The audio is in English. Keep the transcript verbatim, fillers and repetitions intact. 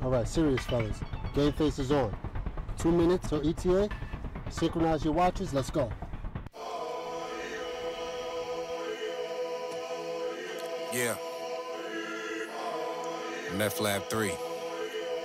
All right, serious fellas. Game face is on. Two minutes till E T A. Synchronize your watches. Let's go. Yeah. Meth Lab three.